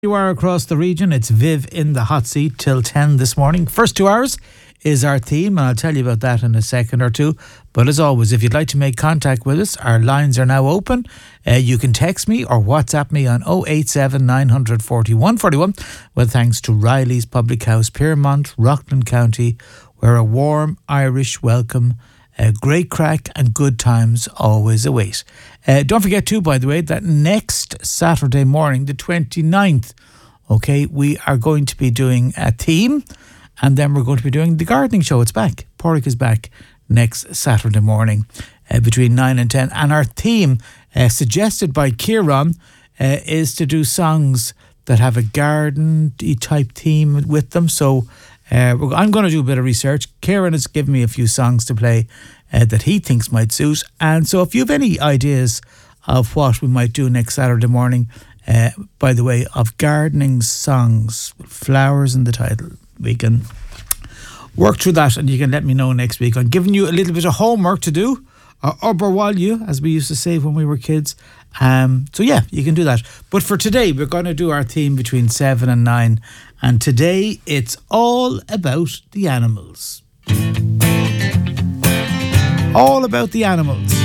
You are across the region. It's Viv in the hot seat till 10 this morning. First 2 hours is our theme, and I'll tell you about that in a second or two. But as always, if you'd like to make contact with us, our lines are now open. You can text me or WhatsApp me on 087 940 141. Well, thanks to Riley's Public House, Piermont, Rockland County, where a warm Irish welcome, great crack and good times always await. Don't forget too, by the way, that next Saturday morning, the 29th, okay, we are going to be doing a theme, and then we're going to be doing the gardening show. It's back. Porrick is back next Saturday morning between 9 and 10. And our theme, suggested by Kieran, is to do songs that have a garden-y type theme with them. So I'm going to do a bit of research. Kieran has given me a few songs to play that he thinks might suit. And so if you have any ideas of what we might do next Saturday morning, by the way, of gardening songs, flowers in the title, we can work through that and you can let me know next week. I'm giving you a little bit of homework to do, or oberwalju, as we used to say when we were kids. So yeah, you can do that. But for today, we're going to do our theme between 7 and 9. And today, it's all about the animals. All about the animals.